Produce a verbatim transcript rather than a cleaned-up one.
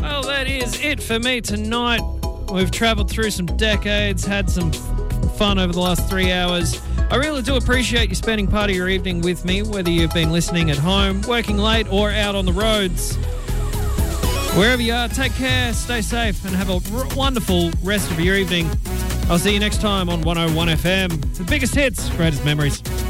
Well, that is it for me tonight. We've travelled through some decades, had some f- fun over the last three hours. I really do appreciate you spending part of your evening with me, whether you've been listening at home, working late, or out on the roads. Wherever you are, take care, stay safe, and have a r- wonderful rest of your evening. I'll see you next time on one oh one F M. The biggest hits, greatest memories.